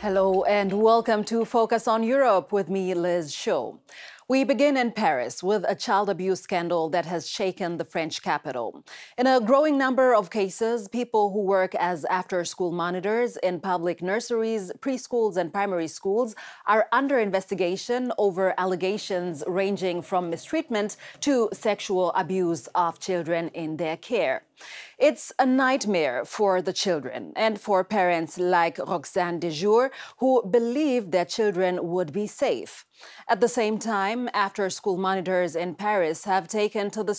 Hello and welcome to Focus on Europe with me, Liz Shaw. We begin in Paris with a child abuse scandal that has shaken the French capital. In a growing number of cases, people who work as after-school monitors in public nurseries, preschools and primary schools are under investigation over allegations ranging from mistreatment to sexual abuse of children in their care. It's a nightmare for the children and for parents like Roxane Dejour, who believe their children would be safe. At the same time, after-school monitors in Paris have taken to the